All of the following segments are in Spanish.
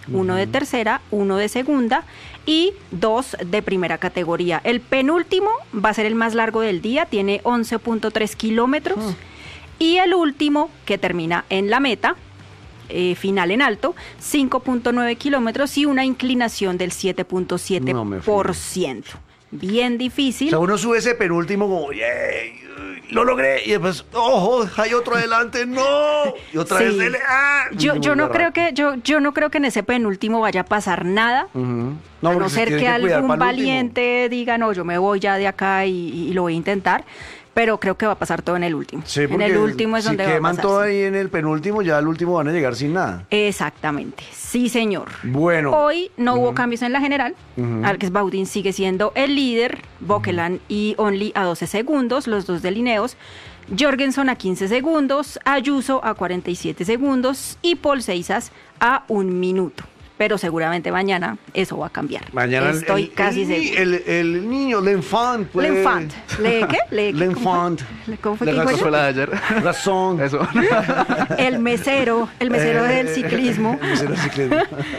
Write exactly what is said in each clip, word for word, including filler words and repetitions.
uno uh-huh. de tercera, uno de segunda y dos de primera categoría. El penúltimo va a ser el más largo del día, tiene once punto tres kilómetros. Uh-huh. Y el último, que termina en la meta, eh, final en alto, cinco punto nueve kilómetros y una inclinación del siete punto siete por ciento. Bien difícil. O sea, uno sube ese penúltimo como, yeah, lo logré, y después, ojo, hay otro adelante, no, y otra sí. vez, dele, ah. Yo, yo no creo que, yo, yo no creo que en ese penúltimo vaya a pasar nada, uh-huh. no, a no ser que, que algún valiente diga, no, yo me voy ya de acá y, y lo voy a intentar. Pero creo que va a pasar todo en el último. Sí, en el último es si donde va a pasar. Si queman todo ahí en el penúltimo, ya al último van a llegar sin nada. Exactamente, sí señor. Bueno. Hoy no uh-huh. hubo cambios en la general. Uh-huh. Alex Baudin sigue siendo el líder, Bokeland uh-huh. y Only a doce segundos, los dos de Lineos. Jorgensen a quince segundos, Ayuso a cuarenta y siete segundos y Paul Seisas a un minuto. Pero seguramente mañana eso va a cambiar. Mañana estoy el, casi el, seguro. El, el niño, l'enfant. Pues. L'enfant. ¿Le qué? ¿Le l'enfant. ¿Cómo fue que dijo yo? La de ayer. Razón. Eso. El mesero, el mesero eh, del ciclismo. El mesero del ciclismo.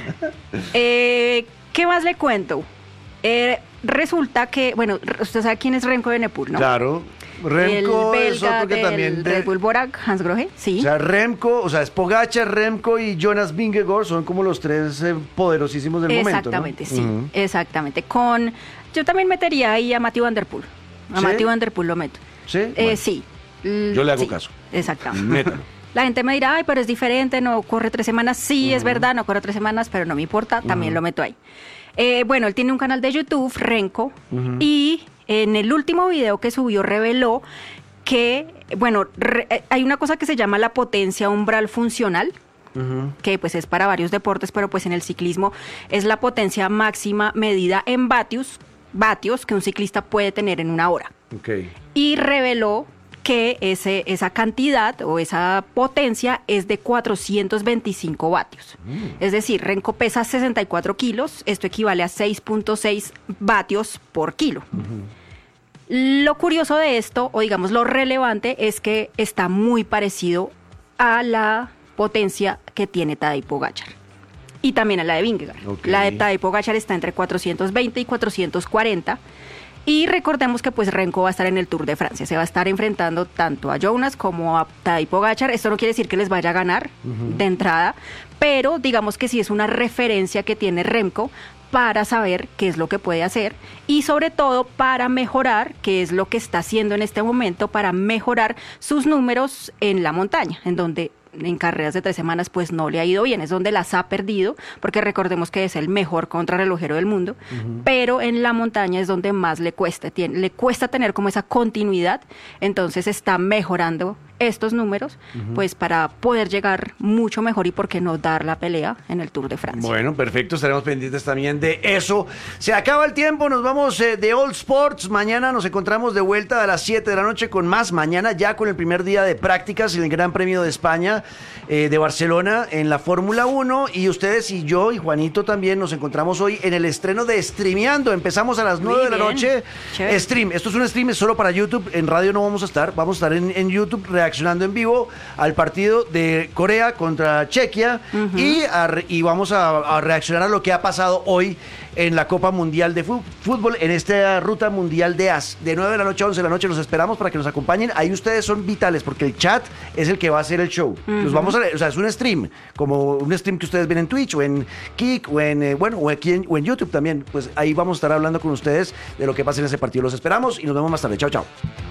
eh, ¿Qué más le cuento? Eh, resulta que, bueno, usted sabe quién es Remco Evenepoel, ¿no? Claro. Remco el es otro que también... De... Red Bull Bora, Hans Grohe, sí. O sea, Remco, o sea, es Pogačar, Remco y Jonas Vingegaard son como los tres eh, poderosísimos del exactamente, momento, ¿no? Sí, uh-huh. exactamente. Con, yo también metería ahí a Mathieu Van Der Poel. A ¿Sí? Mathieu Van Der Poel lo meto. ¿Sí? Eh, bueno. Sí. Yo le hago sí, caso. Exactamente. Métalo. La gente me dirá, ay, pero es diferente, no corre tres semanas. Sí, uh-huh. es verdad, no corre tres semanas, pero no me importa, también uh-huh. lo meto ahí. Eh, bueno, él tiene un canal de YouTube, Remco, uh-huh. y en el último video que subió reveló que, bueno, re, hay una cosa que se llama la potencia umbral funcional, uh-huh. que pues es para varios deportes, pero pues en el ciclismo es la potencia máxima medida en vatios, vatios que un ciclista puede tener en una hora. Okay. Y reveló que ese, esa cantidad o esa potencia es de cuatrocientos veinticinco vatios. Mm. Es decir, Remco pesa sesenta y cuatro kilos, esto equivale a seis punto seis vatios por kilo. Uh-huh. Lo curioso de esto, o digamos lo relevante, es que está muy parecido a la potencia que tiene Tadej Pogačar. Y también a la de Vingegaard. Okay. La de Tadej Pogačar está entre cuatrocientos veinte y cuatrocientos cuarenta. Y recordemos que pues Remco va a estar en el Tour de Francia. Se va a estar enfrentando tanto a Jonas como a Tadej Pogačar. Esto no quiere decir que les vaya a ganar uh-huh. de entrada, pero digamos que sí es una referencia que tiene Remco para saber qué es lo que puede hacer y sobre todo para mejorar, qué es lo que está haciendo en este momento para mejorar sus números en la montaña, en donde en carreras de tres semanas pues no le ha ido bien, es donde las ha perdido, porque recordemos que es el mejor contrarrelojero del mundo, uh-huh. pero en la montaña es donde más le cuesta, tiene, le cuesta tener como esa continuidad, entonces está mejorando estos números, uh-huh. pues para poder llegar mucho mejor y por qué no dar la pelea en el Tour de Francia. Bueno, perfecto, estaremos pendientes también de eso. Se acaba el tiempo, nos vamos eh, de All Sports, mañana nos encontramos de vuelta a las siete de la noche con más, mañana ya con el primer día de prácticas en el Gran Premio de España, eh, de Barcelona en la Fórmula uno, y ustedes y yo y Juanito también nos encontramos hoy en el estreno de Streameando, empezamos a las nueve de la noche, Chévere. Stream, esto es un stream, es solo para YouTube, en radio no vamos a estar, vamos a estar en, en YouTube reaccionando reaccionando en vivo al partido de Corea contra Chequia uh-huh. y, a, y vamos a, a reaccionar a lo que ha pasado hoy en la Copa Mundial de Fútbol, en esta ruta mundial de A S. De nueve de la noche a once de la noche los esperamos para que nos acompañen. Ahí ustedes son vitales porque el chat es el que va a hacer el show. Uh-huh. Los vamos a, o sea, es un stream, como un stream que ustedes ven en Twitch o en Kik o en, eh, bueno, o aquí en, o en YouTube también. Pues ahí vamos a estar hablando con ustedes de lo que pasa en ese partido. Los esperamos y nos vemos más tarde. Chao, chao.